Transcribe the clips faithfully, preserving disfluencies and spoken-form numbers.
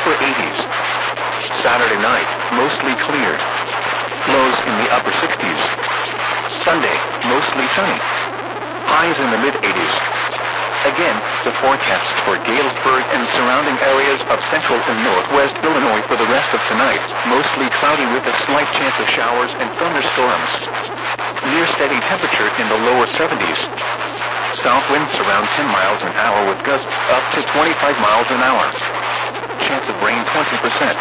upper eighties. Saturday night, mostly clear. Lows in the upper sixties. Sunday, mostly sunny. Highs in the mid eighties. Again, the forecast for Galesburg and surrounding areas of central and northwest Illinois for the rest of tonight, mostly cloudy with a slight chance of showers and thunderstorms. Near steady temperature in the lower seventies. South winds around ten miles an hour with gusts up to twenty-five miles an hour. Chance of rain twenty percent.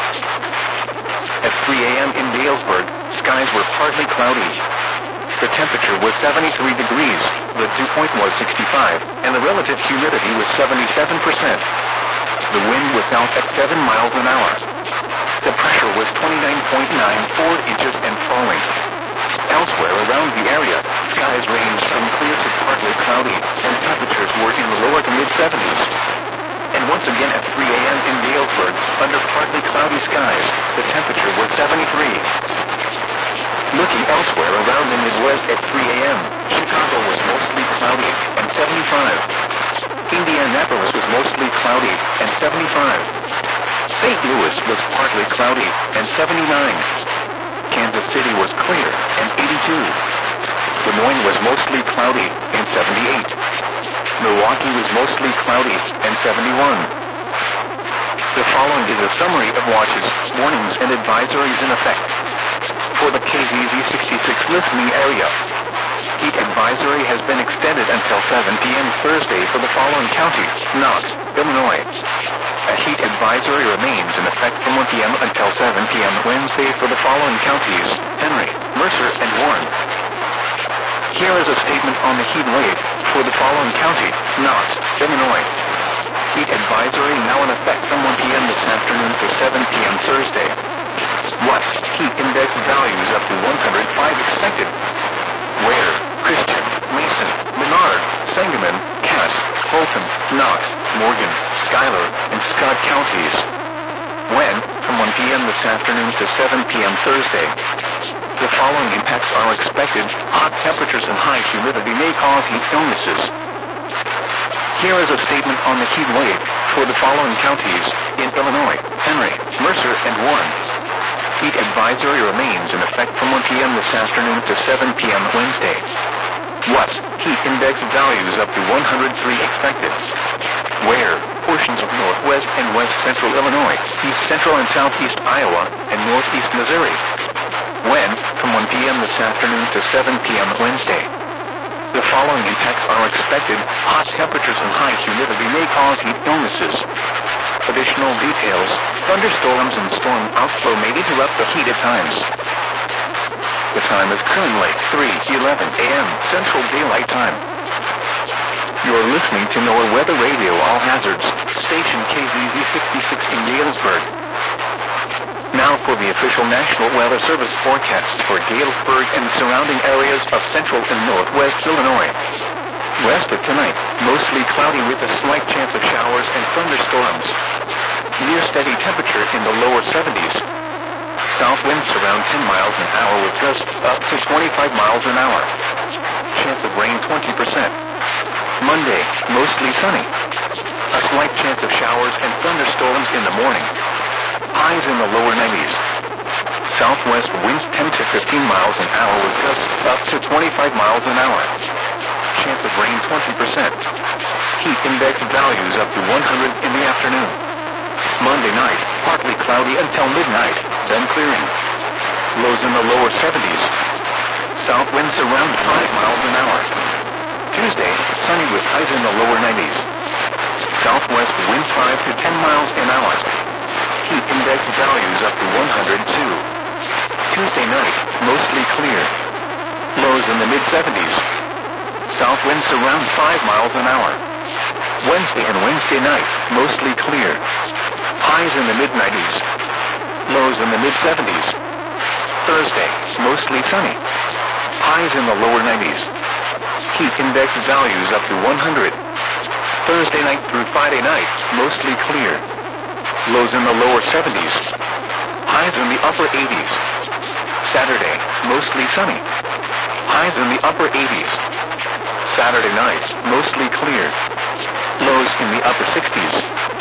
At three a m in Galesburg, skies were partly cloudy. The temperature was seventy-three degrees, the dew point was sixty-five, and the relative humidity was seventy-seven percent. The wind was south at seven miles an hour. The pressure was twenty-nine point nine four inches and falling. Elsewhere around the area, skies ranged from clear to partly cloudy, and temperatures were in the lower to mid seventies. And once again at three a m in Galesburg, under partly cloudy skies, the temperature was seventy-three. Looking elsewhere around the Midwest at three a m, Chicago was mostly cloudy, and seventy-five. Indianapolis was mostly cloudy, and seventy-five. Saint Louis was partly cloudy, and seventy-nine. Kansas City was clear, and eighty-two. Des Moines was mostly cloudy, and seventy-eight. Milwaukee was mostly cloudy, and seventy-one. The following is a summary of watches, warnings, and advisories in effect. For the K Z Z sixty-six listening area, heat advisory has been extended until seven p m Thursday for the following counties: Knox, Illinois. A heat advisory remains in effect from one p m until seven p m Wednesday for the following counties: Henry, Mercer, and Warren. Here is a statement on the heat wave for the following county: Knox, Illinois. Heat advisory now in effect from one p m this afternoon to seven p m Thursday. What? Heat index values up to one hundred five expected. Where? Christian, Mason, Menard, Sangamon, Cass, Fulton, Knox, Morgan, Schuyler, and Scott counties. When? From one p m this afternoon to seven p m Thursday. The following impacts are expected. Hot temperatures and high humidity may cause heat illnesses. Here is a statement on the heat wave for the following counties in Illinois: Henry, Mercer, and Warren. Heat advisory remains in effect from one p m this afternoon to seven p m Wednesday. What? Heat index values up to one hundred three expected. Where? Portions of northwest and west central Illinois, east central and southeast Iowa, and northeast Missouri. When? From one p m this afternoon to seven p m Wednesday. The following impacts are expected. Hot temperatures and high humidity may cause heat illnesses. Additional details: thunderstorms and storm outflow may interrupt the heat at times. The time is currently three eleven a m Central Daylight Time. You're listening to NOAA Weather Radio All Hazards, station K Z Z sixty-six in Galesburg. Now for the official National Weather Service forecast for Galesburg and surrounding areas of central and northwest Illinois. West of tonight, mostly cloudy with a slight chance of showers and thunderstorms. Near steady temperature in the lower seventies. South winds around ten miles an hour with gusts up to twenty-five miles an hour. Chance of rain twenty percent. Monday, mostly sunny. A slight chance of showers and thunderstorms in the morning. Highs in the lower nineties. Southwest winds ten to fifteen miles an hour with gusts up to twenty-five miles an hour. Chance of rain twenty percent. Heat index values up to one hundred in the afternoon. Monday night, partly cloudy until midnight, then clearing. Lows in the lower seventies. South winds around five miles an hour. Tuesday, sunny with highs in the lower nineties. Southwest winds five to ten miles an hour. Heat index values up to one hundred two. Tuesday night, mostly clear. Lows in the mid seventies. South winds around five miles an hour. Wednesday and Wednesday night, mostly clear. Highs in the mid nineties. Lows in the mid seventies. Thursday, mostly sunny. Highs in the lower nineties. Heat index values up to one hundred. Thursday night through Friday night, mostly clear. Lows in the lower seventies. Highs in the upper eighties. Saturday, mostly sunny. Highs in the upper eighties. Saturday night, mostly clear. Lows in the upper sixties.